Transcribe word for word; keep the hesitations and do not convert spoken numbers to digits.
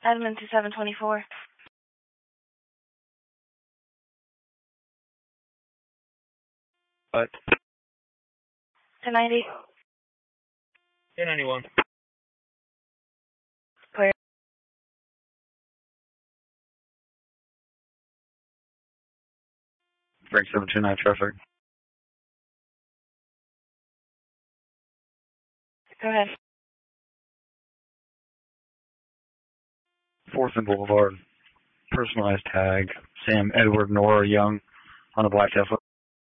Admin two seven two four. What? ten ninety. ten ninety-one. Clear. Break seven two nine traffic. Go ahead. Fourth and Boulevard. Personalized tag. Sam Edward Nora Young on a black Tesla.